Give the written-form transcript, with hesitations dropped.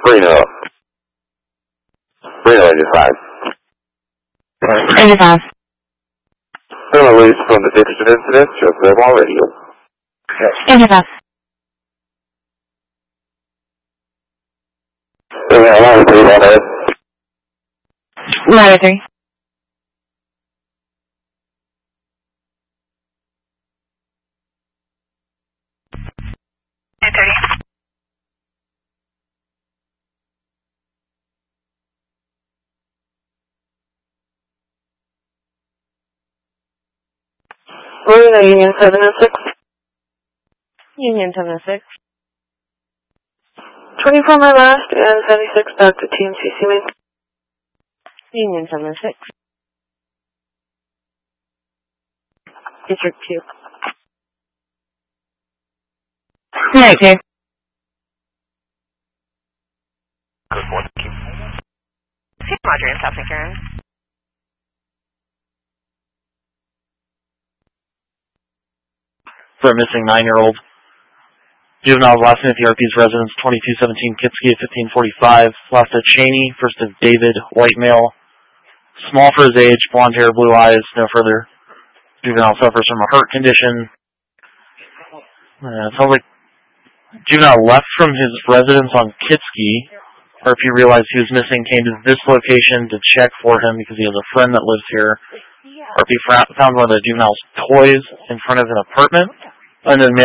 Reno 85. 85. Release from the Dickerson incident, just live on radio. 85. 93. 230. Reno Union 706. Union 706. 24 my last and 76 back to TMCC main. Union 706. District 2. 92. Good morning. Roger in South McCarran. For a missing 9-year-old. Juvenile last name at the RP's residence, 2217 Kipski at 1545. Last of Cheney, first of David, white male. Small for his age, blonde hair, blue eyes, no further. Juvenile suffers from a heart condition. It sounds like juvenile left from his residence on Kipski. RP realized he was missing, came to this location to check for him because he has a friend that lives here. RP found one of the juvenile's toys in front of an apartment. And then